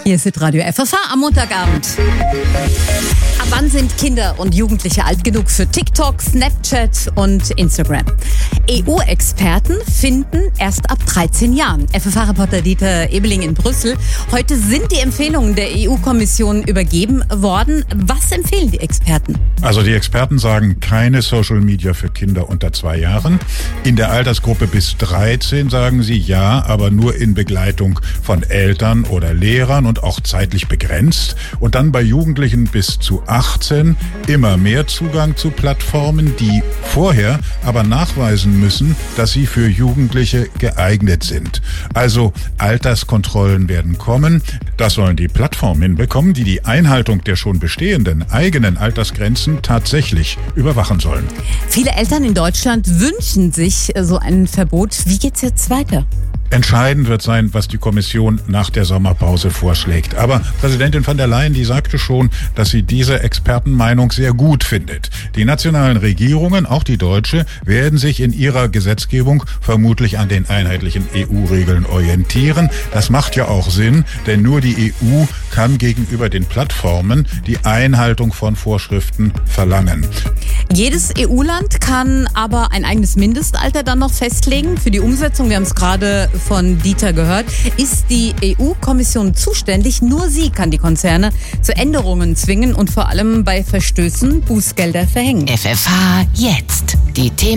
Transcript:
Hier ist Radio FFH am Montagabend. Ab wann sind Kinder und Jugendliche alt genug für TikTok, Snapchat und Instagram? EU-Experten finden erst ab 13 Jahren. FFH-Reporter Dieter Ebeling in Brüssel. Heute sind die Empfehlungen der EU-Kommission übergeben worden. Was empfehlen die Experten? Also die Experten sagen keine Social Media für Kinder unter 2 Jahren. In der Altersgruppe bis 13 sagen sie ja, aber nur in Begleitung von Eltern oder Lehrern und auch zeitlich begrenzt. Und dann bei Jugendlichen bis zu 18 immer mehr Zugang zu Plattformen, die vorher aber nachweisen müssen, dass sie für Jugendliche geeignet sind. Also Alterskontrollen werden kommen. Das sollen die Plattformen hinbekommen, die die Einhaltung der schon bestehenden eigenen Altersgrenzen tatsächlich überwachen sollen. Viele Eltern in Deutschland wünschen sich so ein Verbot. Wie geht's jetzt weiter? Entscheidend wird sein, was die Kommission nach der Sommerpause vorschlägt. Aber Präsidentin von der Leyen, die sagte schon, dass sie diese Expertenmeinung sehr gut findet. Die nationalen Regierungen, auch die deutsche, werden sich in ihrer Gesetzgebung vermutlich an den einheitlichen EU-Regeln orientieren. Das macht ja auch Sinn, denn nur die EU kann gegenüber den Plattformen die Einhaltung von Vorschriften verlangen. Jedes EU-Land kann aber ein eigenes Mindestalter dann noch festlegen. Für die Umsetzung, wir haben es gerade von Dieter gehört, ist die EU-Kommission zuständig. Nur sie kann die Konzerne zu Änderungen zwingen und vor allem bei Verstößen Bußgelder verhängen. FFH jetzt. Die Themen